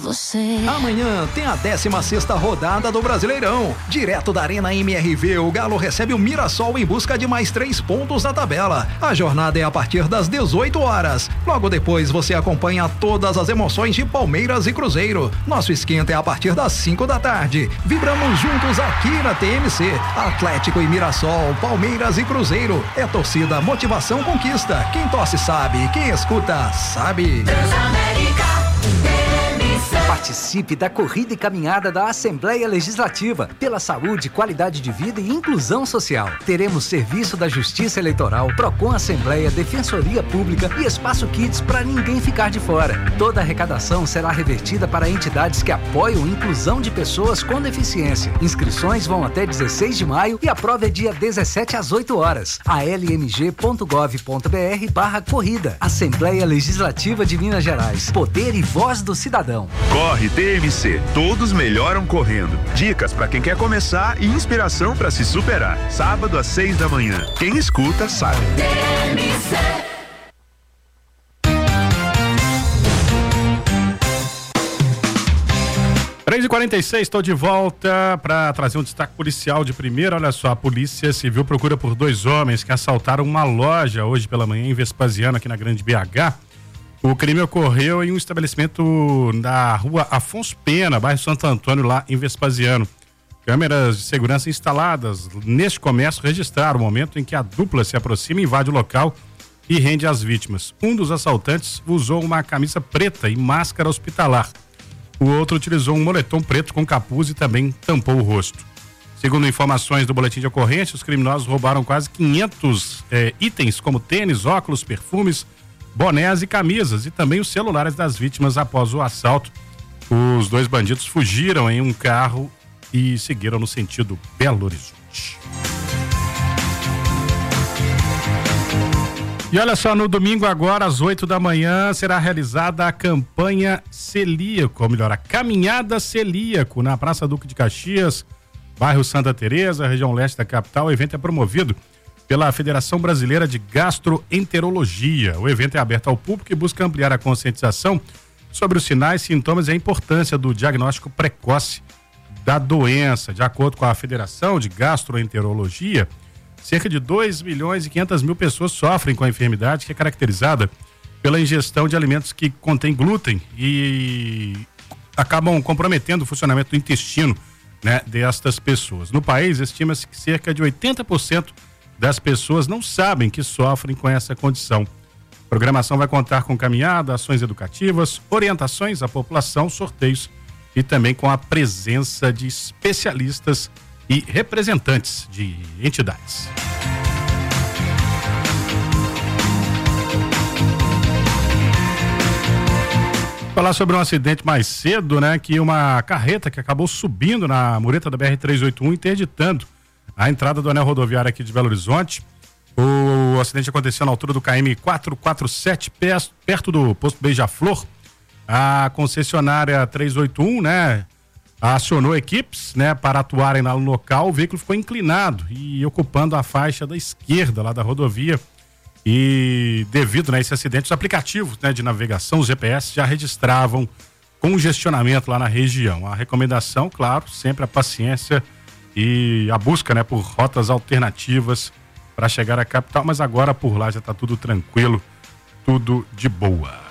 você. Amanhã tem a 16ª rodada do Brasileirão. Direto da Arena MRV, o Galo recebe o Mirassol em busca de mais 3 pontos na tabela. A jornada é a partir das 18 horas. Logo depois você acompanha todas as emoções de Palmeiras e Cruzeiro. Nosso esquenta é a partir das 5 da tarde. Vibramos juntos aqui na TMC. Atlético e Mirassol, Palmeiras e Cruzeiro. É torcida, motivação, conquista. Quem torce sabe, quem escuta sabe. Participe da corrida e caminhada da Assembleia Legislativa pela saúde, qualidade de vida e inclusão social. Teremos serviço da Justiça Eleitoral, Procon Assembleia, Defensoria Pública e Espaço Kids para ninguém ficar de fora. Toda a arrecadação será revertida para entidades que apoiam a inclusão de pessoas com deficiência. Inscrições vão até 16 de maio e a prova é dia 17 às 8 horas. almg.gov.br/corrida. Assembleia Legislativa de Minas Gerais. Poder e voz do cidadão. Corre TMC, todos melhoram correndo. Dicas para quem quer começar e inspiração para se superar. Sábado às 6 da manhã. Quem escuta sabe. TMC. Três e 46, estou de volta para trazer um destaque policial de primeira. Olha só, a Polícia Civil procura por 2 homens que assaltaram uma loja hoje pela manhã em Vespasiano, aqui na Grande BH. O crime ocorreu em um estabelecimento na rua Afonso Pena, bairro Santo Antônio, lá em Vespasiano. Câmeras de segurança instaladas neste comércio registraram o momento em que a dupla se aproxima, invade o local e rende as vítimas. Um dos assaltantes usou uma camisa preta e máscara hospitalar. O outro utilizou um moletom preto com capuz e também tampou o rosto. Segundo informações do boletim de ocorrência, os criminosos roubaram quase 500 itens como tênis, óculos, perfumes, bonés e camisas e também os celulares das vítimas após o assalto. Os 2 bandidos fugiram em um carro e seguiram no sentido Belo Horizonte. E olha só, no domingo agora, às 8 da manhã, será realizada a campanha Celíaco, ou melhor, a Caminhada Celíaco, na Praça Duque de Caxias, bairro Santa Teresa, região leste da capital. O evento é promovido pela Federação Brasileira de Gastroenterologia. O evento é aberto ao público e busca ampliar a conscientização sobre os sinais, sintomas e a importância do diagnóstico precoce da doença. De acordo com a Federação de Gastroenterologia, cerca de 2.500.000 pessoas sofrem com a enfermidade, que é caracterizada pela ingestão de alimentos que contêm glúten e acabam comprometendo o funcionamento do intestino, né, destas pessoas. No país, estima-se que cerca de 80% das pessoas não sabem que sofrem com essa condição. A programação vai contar com caminhada, ações educativas, orientações à população, sorteios e também com a presença de especialistas e representantes de entidades. Falar sobre um acidente mais cedo, né? Que uma carreta que acabou subindo na mureta da BR-381, interditando a entrada do anel rodoviário aqui de Belo Horizonte. O acidente aconteceu na altura do KM 447, perto do posto Beija-Flor. A concessionária 381, né, acionou equipes, né, para atuarem no local. O veículo ficou inclinado e ocupando a faixa da esquerda lá da rodovia. E devido, né, a esse acidente, os aplicativos, né, de navegação, os GPS, já registravam congestionamento lá na região. A recomendação, claro, sempre a paciência e a busca, né, por rotas alternativas para chegar à capital, mas agora por lá já está tudo tranquilo, tudo de boa.